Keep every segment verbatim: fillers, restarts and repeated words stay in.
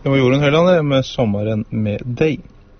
Det var Jorunn Høyland med Sommeren med deg.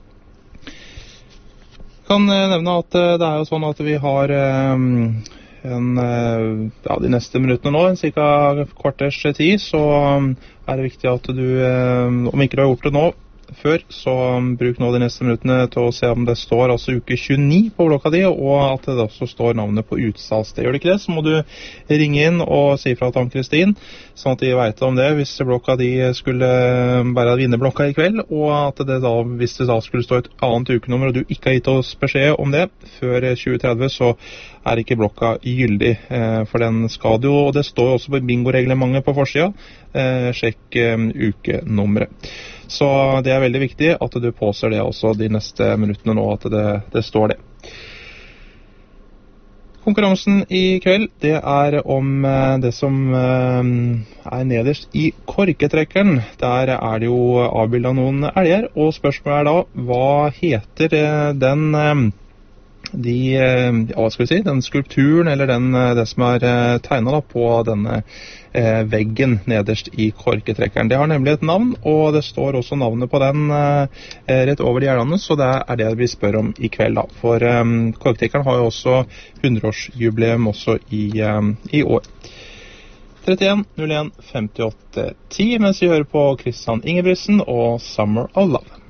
Jeg kan nevne at det er jo sånn at vi har en, ja, de neste minuttene nå, en cirka kvarters tid, så er det viktig at du, om ikke du har gjort det nå, før, så bruk nå de neste minuttene til å se om det står altså uke tjueni på blokka di, og at det også står navnet på utsalgssted. Gjør det ikke det, så må du ringe inn og si fra til Ann-Kristin, sånn at de vet om det hvis blokka di skulle være vinnerblokka i kveld, og at det da, hvis det da skulle stå et annet ukenummer, og du ikke har gitt oss beskjed om det før tjue tretti, så er ikke blokka gyldig, for den skal jo, og det står også på bingo-reglementet på forsida, sjekk ukenummeret. Så det er veldig viktig at du påser det også de neste minuttene nå, at det, det står det. Konkurransen i kveld, det er om det som er nederst i korketrekkeren. Der er det jo avbildet noen elger, og spørsmålet er da, hva heter den... De, ja, hva skal vi si, den skulpturen eller den, det som er tegnet da, på denne eh, veggen nederst i korketrekkeren. Det har nemlig et navn, og det står også navnet på den eh, rett over de hjernene, så det er det vi spør om i kveld da. For eh, korketrekkeren har jo også hundreårsjubileum også i, eh, i år. trettien null en femtiåtte ti, mens vi hører på Christian Ingebrigtsen og Summer of Love.